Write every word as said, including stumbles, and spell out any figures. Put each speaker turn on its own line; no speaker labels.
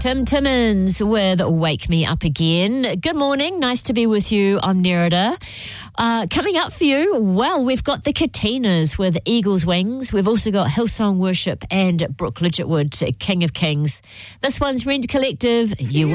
Tim Timmins with Wake Me Up Again. Good morning. Nice to be with you. I'm Nerida. Uh, coming up for you, well, we've got the Katinas with Eagle's Wings. We've also got Hillsong Worship and Brooke Lidgetwood, King of Kings. This one's Rent Collective. You